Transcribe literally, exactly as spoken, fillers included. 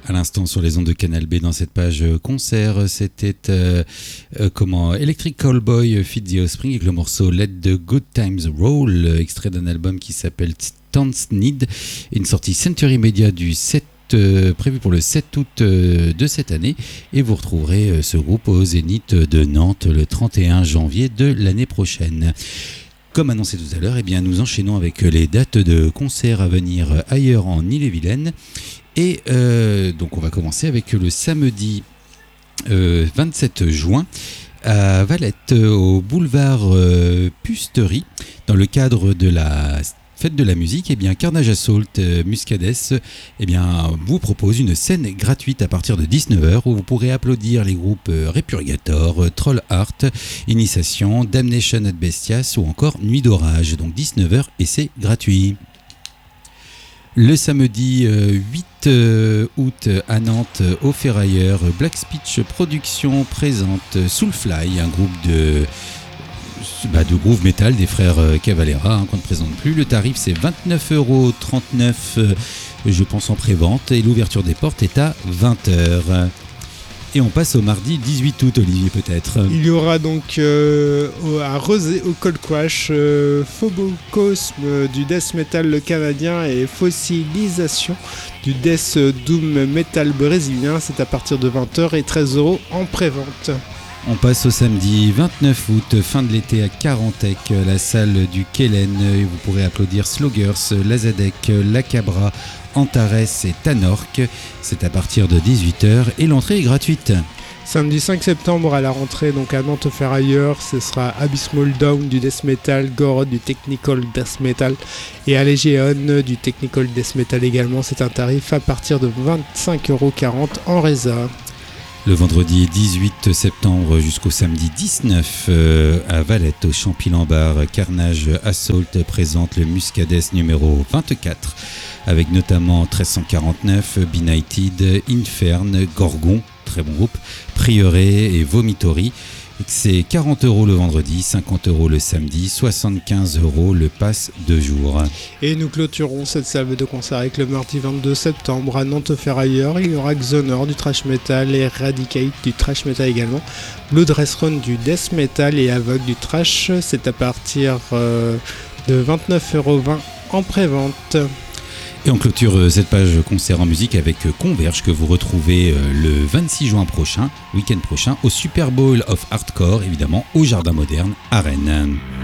À l'instant sur les ondes de Canal B dans cette page concert, c'était euh, euh, comment Electric Callboy feat. The Offspring avec le morceau Let the Good Times Roll, extrait d'un album qui s'appelle Stance Need, une sortie Century Media du sept euh, prévu pour le sept août euh, de cette année, et vous retrouverez euh, ce groupe au Zénith de Nantes le trente et un janvier de l'année prochaine. Comme annoncé tout à l'heure, eh bien, nous enchaînons avec les dates de concerts à venir ailleurs en Ille-et-Vilaine. Et euh, donc on va commencer avec le samedi euh, vingt-sept juin à Valette, au boulevard euh, Pusterie, dans le cadre de la fête de la musique. Eh bien, Carnage Assault euh, Muscades eh bien, vous propose une scène gratuite à partir de dix-neuf heures où vous pourrez applaudir les groupes euh, Repurgator, euh, Troll Art, Initiation, Damnation ad Bestias ou encore Nuit d'Orage. Donc dix-neuf heures et c'est gratuit. Le samedi euh, huit août à Nantes, au Ferrailleur, Black Speech Productions présente Soulfly, un groupe de, bah, de groove metal des frères Cavalera, hein, qu'on ne présente plus. Le tarif c'est vingt-neuf euros trente-neuf, euh, je pense en pré-vente, et l'ouverture des portes est à vingt heures. Et on passe au mardi dix-huit août, Olivier, peut-être. Il y aura donc euh, à Rosé, au Cold Crash, euh, Phobocosme euh, du death metal canadien et Fossilisation du death doom metal brésilien. C'est à partir de vingt heures et treize euros en pré-vente. On passe au samedi vingt-neuf août, fin de l'été à Carantec, la salle du Kellen. Vous pourrez applaudir Sloggers, Lazadek, La Cabra, Antares et Tanork. C'est à partir de dix-huit heures et l'entrée est gratuite. Samedi cinq septembre à la rentrée, donc à Nantes Ferrailleur, ce sera Abyssmal Down du death metal, Gore du technical death metal et Allegion du technical death metal également. C'est un tarif à partir de vingt-cinq euros quarante en résa. Le vendredi dix-huit septembre jusqu'au samedi dix-neuf euh, à Valette, au Champy-Lambard, Carnage Assault présente le Muscades numéro vingt-quatre, avec notamment treize cent quarante-neuf, Benighted, Infern, Gorgon, très bon groupe, Prieuré et Vomitory. C'est quarante euros le vendredi, cinquante euros le samedi, soixante-quinze euros le pass de jour. Et nous clôturons cette salve de concert avec le mardi vingt-deux septembre à Nantes Ferrailleur. Il y aura Xonor du thrash metal et Eradicate du thrash metal également. Blood Restaurant du death metal et Aveugle du thrash. C'est à partir euh, de vingt-neuf euros vingt en pré-vente. Et on clôture cette page concert en musique avec Converge, que vous retrouvez le vingt-six juin prochain, week-end prochain, au Super Bowl of Hardcore, évidemment, au Jardin Moderne à Rennes.